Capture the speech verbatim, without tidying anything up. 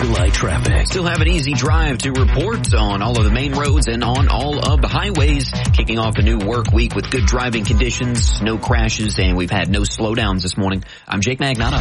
Traffic traffic. Still have an easy drive to report on all of the main roads and on all of the highways. Kicking off a new work week with good driving conditions, no crashes, and we've had no slowdowns this morning. I'm Jake Magnotta.